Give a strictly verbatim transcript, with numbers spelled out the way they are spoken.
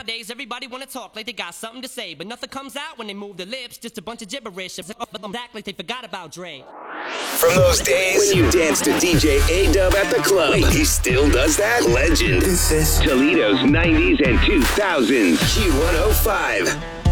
Nowadays, everybody wanna talk like they got something to say, but nothing comes out when they move their lips, just a bunch of gibberish. But them act like they forgot about Dre. From those days when you danced to D J A-Dub at the club. Wait, he still does that? Legend. This is Toledo's nineties and two thousands. Q one oh five.